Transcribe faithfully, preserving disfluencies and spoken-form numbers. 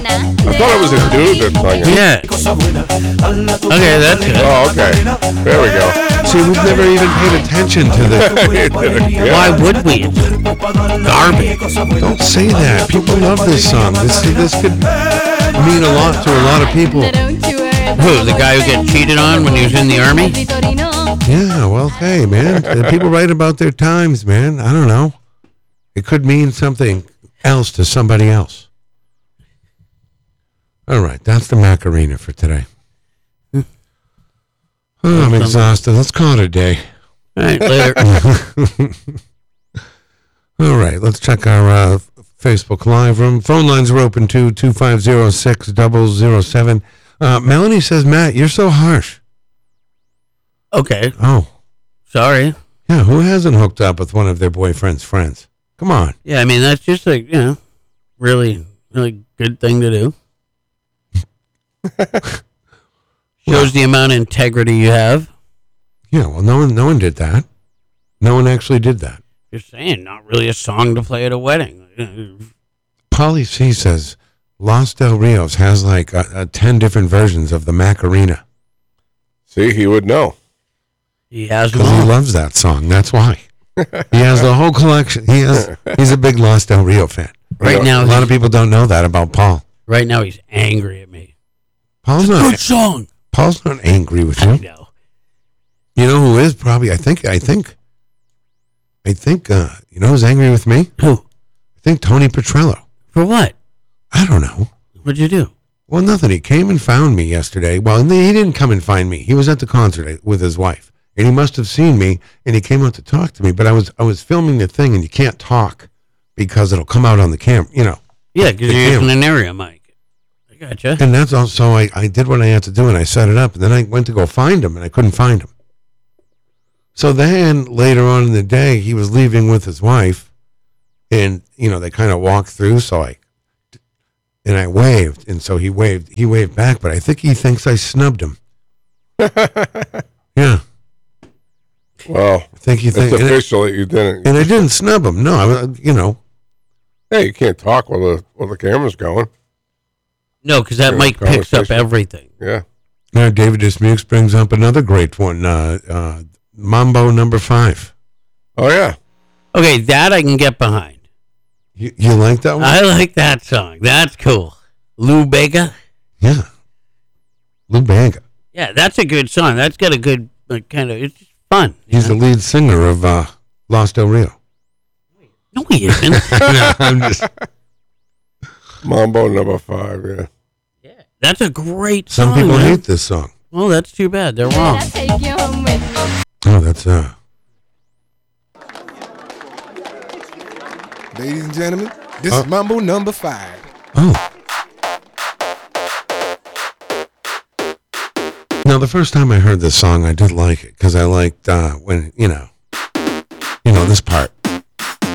I thought it was a dude that sung it. Yeah. Okay, that's it. Oh, okay. There we go. See, we've never even paid attention to the... Yeah. Why would we? Garbage. Don't say that. People love this song. This this could mean a lot to a lot of people. Who, the guy who got cheated on when he was in the army? Yeah, well, hey, man. People write about their times, man. I don't know. It could mean something else to somebody else. All right, that's the Macarena for today. Oh, I'm exhausted. Let's call it a day. All right, later. All right, let's check our uh, Facebook Live room. Phone lines are open to two five zero six zero zero seven. Uh, Melanie says, Matt, you're so harsh. Okay. Oh. Sorry. Yeah, who hasn't hooked up with one of their boyfriend's friends? Come on. Yeah, I mean, that's just a, you know, really, really good thing to do. Shows Well, the amount of integrity you have. Yeah, well, no one, no one did that. No one actually did that. Just saying, not really a song to play at a wedding. Polly C says, Los Del Rios has like uh, uh, ten different versions of the Macarena. See, he would know. He has them Because he all. loves that song. That's why. He has the whole collection. He has. He's a big Los Del Rio fan. Right now, A lot of people don't know that about Paul. right now he's angry at me. Paul's Good not. song. Paul's not angry with I you. know. You know who is probably? I think. I think. I think. Uh, you know who's angry with me? Who? I think Tony Petrello. For what? I don't know. What'd you do? Well, nothing. He came and found me yesterday. Well, he didn't come and find me. He was at the concert with his wife, and he must have seen me, and he came out to talk to me. But I was I was filming the thing, and you can't talk because it'll come out on the camera, you know. Yeah, because The you're using camera. an area mic. I gotcha. And that's also I, I did what I had to do, and I set it up, and then I went to go find him, and I couldn't find him. So then later on in the day, he was leaving with his wife, and you know they kind of walked through. So I and I waved, and so he waved. He waved back, but I think he thinks I snubbed him. Yeah, Well, I think he it's thinks. And, I- official that you didn't. and I didn't snub him. No, I, was- you know. Hey, you can't talk while the while the camera's going. No, because that Yeah, mic picks up conversation. everything. Yeah. Now David Dismukes brings up another great one. Uh, uh, Mambo number five. Oh yeah. Okay, that I can get behind. You, you like that one? I like that song. That's cool. Lou Bega. Yeah. Lou Bega. Yeah, that's a good song. That's got a good like, kind of. It's fun. you He's know? the lead singer of uh, Los Del Rio. No, he isn't. No, I'm just. Mambo number five. Yeah. Yeah, that's a great Some song. people man. hate this song. Well, that's too bad. They're wrong. Oh, that's uh. Ladies and gentlemen, this Uh, is Mambo number five. Oh. Now, the first time I heard this song, I did like it because I liked uh, when you know, you know this part.